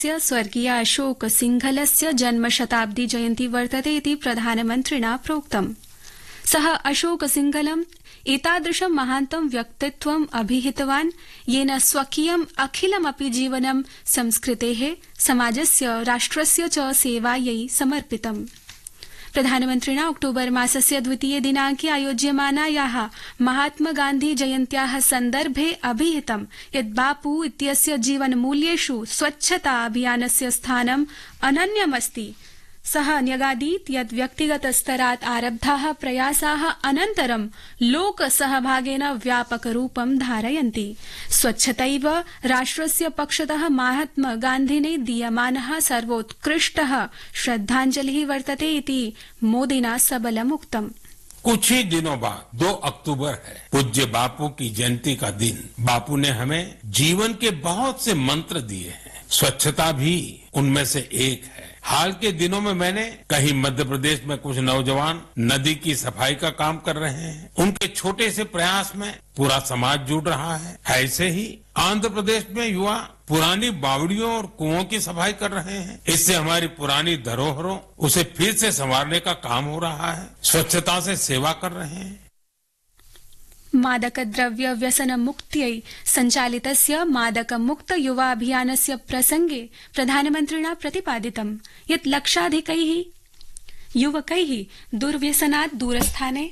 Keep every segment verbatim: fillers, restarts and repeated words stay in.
स्वर्गीय अशोक सिंघलस्य जन्मशताब्दी जयन्ती वर्तते इति प्रधानमन्त्रिणा प्रोक्तम्। सः अशोक सिंघलम् एतादृशं महान्तं व्यक्तित्वम् अभिहितवान् येन स्वकीयम् अखिलमपि जीवनं संस्कृतेः, समाजस्य, राष्ट्रस्य च सेवायै समर्पितम्। प्रधानमन्त्रिणा अक्टोबर मासस्य द्वितीये दिनाङ्के आयोज्यमानायाः महात्मा गान्धी जयन्त्याः सन्दर्भे अभिहितं यत् बापू इत्यस्य जीवनमूल्येषु स्वच्छता अभियानस्य स्थानम् अनन्यमस्ति। सः न्यगादीत् यत् व्यक्तिगतस्तरात् आरब्धाः प्रयासाः अनन्तरं लोकसहभागेन व्यापकरूपं धारयन्ति। स्वच्छतैव राष्ट्रस्य पक्षतः महात्मा गान्धिने दीयमानः सर्वोत्कृष्टः श्रद्धाञ्जलिः वर्तते इति मोदिना सबलमुक्तम्। कुछ ही दिनों बाद दो अक्टूबर है, पूज्य बापू की जयंती का दिन। बापू ने हमें जीवन के बहुत से मंत्र दिए हैं, स्वच्छता भी उनमें से एक है। हाल के दिनों में मैंने कहीं मध्य प्रदेश में कुछ नौजवान नदी की सफाई का काम कर रहे हैं, उनके छोटे से प्रयास में पूरा समाज जुड़ रहा है। ऐसे ही आंध्र प्रदेश में युवा पुरानी बावड़ियों और कुओं की सफाई कर रहे हैं। इससे हमारी पुरानी धरोहरों उसे फिर से संवारने का काम हो रहा है, स्वच्छता से सेवा कर रहे हैं। मादकद्रव्य व्यसन मुक्त्यै सञ्चालितस्य मादकमुक्त युवा अभियानस्य प्रसंगे प्रधानमन्त्रिणा प्रतिपादितं यत् लक्षाधिकैः युवकैः दुर्व्यसनात् दूरस्थाने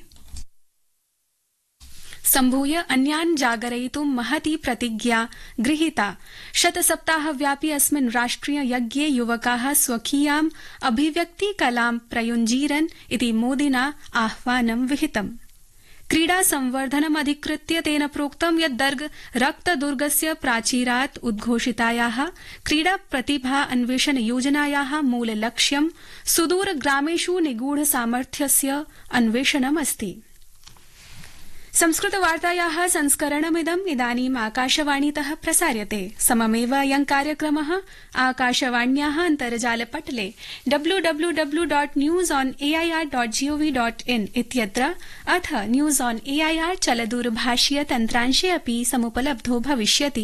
सम्भूय अन्यान् जागरयितुं महती प्रतिज्ञा गृहीता। शतसप्ताहव्यापी अस्मिन् राष्ट्रिय यज्ञे युवकाः स्वकीयाम् अभिव्यक्तिकलां प्रयुञ्जीरन् इति मोदिना आह्वानं विहितम्। क्रीडा संवर्धनमधिकृत्य तेन प्रोक्तं यत् दर्ग रक्तदुर्गस्य प्राचीरात् उद्घोषितायाः क्रीडा प्रतिभा अन्वेषण योजनायाः मूललक्ष्यं सुदूरग्रामेषु निगूढ सामर्थ्यस्य अन्वेषणमस्ति। संस्कृतवार्तायाः संस्करणमिदम् इदानीम् आकाशवाणीतः प्रसार्यते। सममेव अयं कार्यक्रमः आकाशवाण्याः अन्तर्जालपटले W W W dot news on A I R dot gov dot in इत्यत्र अथ news on A I R चलदूरभाषीय तन्त्रांशे अपि समुपलब्धो भविष्यति।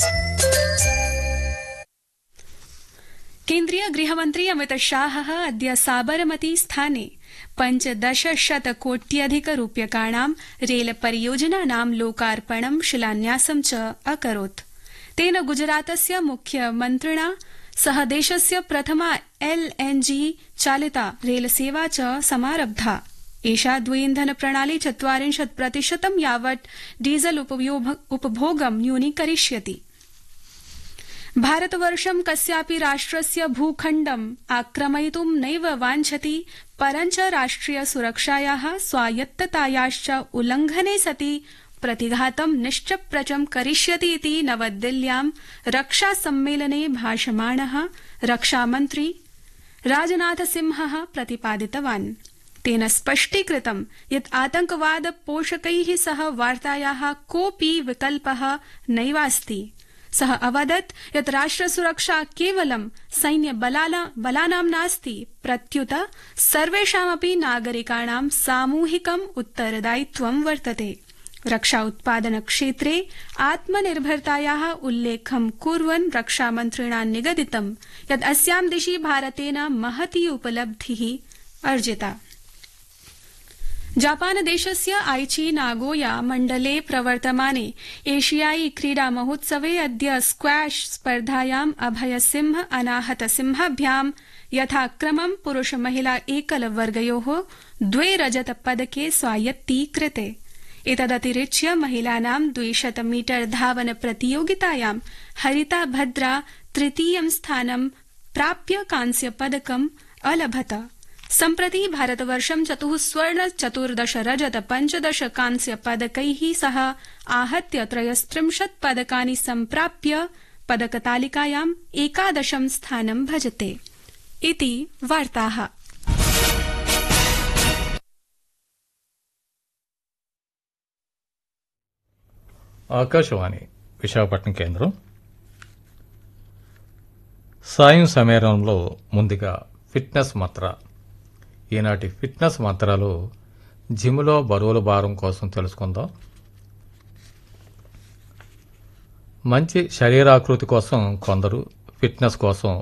केन्द्रीय गृहमन्त्री अमितशाहः अद्य साबरमती स्थाने पञ्चदशशतकोट्यधिक रूप्यकाणां रेल परियोजनानां लोकार्पणं शिलान्यासं च अकरोत्। तेन गुजरातस्य मुख्यमन्त्रिणा सह देशस्य प्रथमा एल् एन् जी चालिता रेलसेवा च समारब्धा। एषा द्विइन्धन प्रणाली चत्वारिंशत् प्रतिशतं यावत् डीजल उपभोगं न्यूनीकरिष्यति। भारतवर्षं कस्यापि राष्ट्रस्य भूखण्डम् आक्रमयितुं नैव वाञ्छति, परञ्च राष्ट्रिय सुरक्षायाः स्वायत्ततायाश्च उल्लङ्घने सति प्रतिघातं निश्चप्रचं करिष्यति इति नवदिल्ल्यां रक्षासम्मेलने भाषमाणः रक्षामन्त्री राजनाथसिंहः प्रतिपादितवान्। तेन स्पष्टीकृतं यत् आतंकवाद पोषकैः सह वार्तायाः कोऽपि विकल्पः नैवास्ति। सः अवदत् यत् राष्ट्रसुरक्षा केवलं सैन्यबलानां नास्ति, प्रत्युत सर्वेषामपि नागरिकाणां सामूहिकम् उत्तरदायित्वं वर्तते। रक्षा उत्पादन क्षेत्रे आत्मनिर्भरतायाः उल्लेखं कुर्वन् रक्षामन्त्रिणा निगदितं यत् अस्यां दिशि भारतेन महती उपलब्धिः अर्जिता। जापानदेशस्य आइची नागोया मण्डले प्रवर्तमाने एशियाई क्रीडा महोत्सवे अद्य स्क्वैश स्पर्धायाम् अभयसिंह अनाहतसिंहाभ्यां यथाक्रमं पुरुष महिला एकल वर्गयोः द्वे रजत पदके स्वायत्तीकृते। एतदतिरिच्य महिलानां द्विशत मीटर धावन प्रतियोगितायां हरिता भद्रा तृतीयं स्थानं प्राप्य कांस्य पदकम् अलभत। सम्प्रति भारतवर्षं चतुः स्वर्ण चतुर्दश रजत पञ्चदश कांस्य पदकैः सह आहत्य त्रयस्त्रिंशत् पदकानि सम्प्राप्य पदकतालिकायाम् एकादशं स्थानं भजते। इति वार्ताः। ఆకాశవాణి విశాఖపట్నం కేంద్రం సాయం సమ్మేళనంలో ముందుగా ఫిట్నెస్ మంత్ర. ఈనాటి ఫిట్నెస్ మంత్రాలు జిమ్లో బరువుల భారం కోసం తెలుసుకుందాం. మంచి శరీరాకృతి కోసం కొందరు ఫిట్నెస్ కోసం